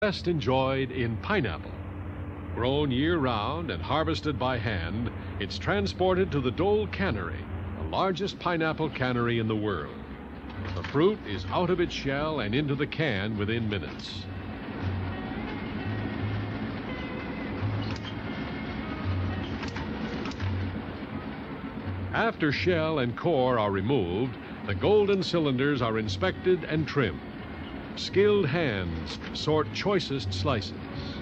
Best enjoyed in pineapple. Grown year-round and harvested by hand, it's transported to the Dole Cannery, the largest pineapple cannery in the world. The fruit is out of its shell and into the can within minutes. After shell and core are removed, the golden cylinders are inspected and trimmed. Skilled hands sort choicest slices.